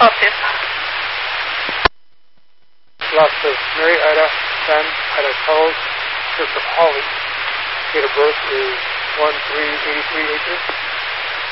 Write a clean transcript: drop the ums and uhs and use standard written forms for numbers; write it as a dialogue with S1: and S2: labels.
S1: Celsius.
S2: Lost of Mary Ida San Ida Charles, Church of Holly. Date of birth is 1383 acres.